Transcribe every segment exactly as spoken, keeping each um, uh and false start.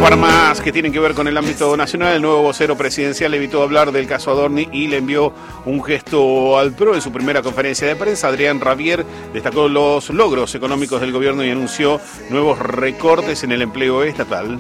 par más que tienen que ver con el ámbito nacional. El nuevo vocero presidencial evitó hablar del caso Adorni y le envió un gesto al P R O. En su primera conferencia de prensa, Adrián Rabier destacó los logros económicos del gobierno y anunció nuevos recortes en el empleo estatal.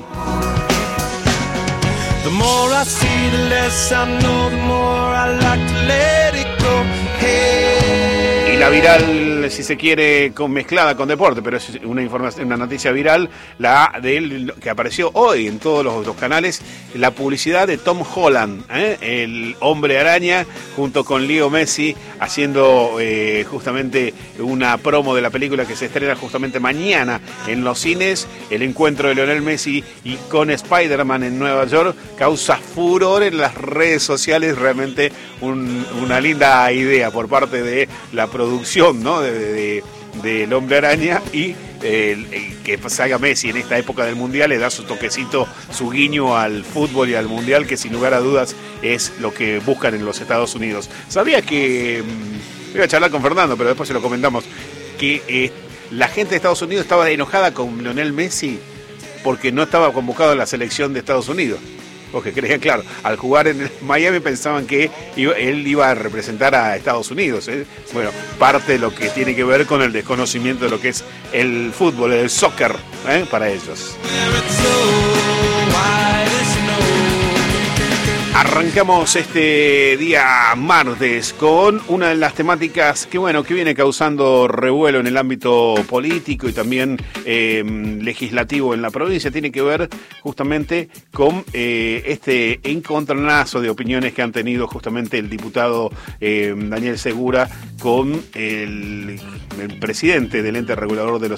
The more I see, the less I know, the more I like to let it go. Hey. Y la viral, si se quiere, con, mezclada con deporte, pero es una información, una noticia viral, la de él, que apareció hoy en todos los, los canales, la publicidad de Tom Holland, ¿eh? El hombre araña, junto con Leo Messi, haciendo eh, justamente una promo de la película que se estrena justamente mañana en los cines. El encuentro de Lionel Messi y con Spider-Man en Nueva York causa furor en las redes sociales. Realmente un, una linda idea por parte de la producción, ¿no? de, de, de El Hombre Araña, y eh, que salga Messi en esta época del Mundial le da su toquecito, su guiño al fútbol y al Mundial, que sin lugar a dudas es lo que buscan en los Estados Unidos. Sabía que, mmm, iba a charlar con Fernando, pero después se lo comentamos, que eh, la gente de Estados Unidos estaba enojada con Lionel Messi porque no estaba convocado a la selección de Estados Unidos. Porque creían, claro, al jugar en Miami pensaban que iba, él iba a representar a Estados Unidos, ¿eh? Bueno, parte de lo que tiene que ver con el desconocimiento de lo que es el fútbol, el soccer, ¿eh? Para ellos. Arrancamos este día martes con una de las temáticas que, bueno, que viene causando revuelo en el ámbito político y también eh, legislativo en la provincia. Tiene que ver justamente con eh, este encontronazo de opiniones que han tenido justamente el diputado eh, Daniel Segura con el, el presidente del ente regulador de los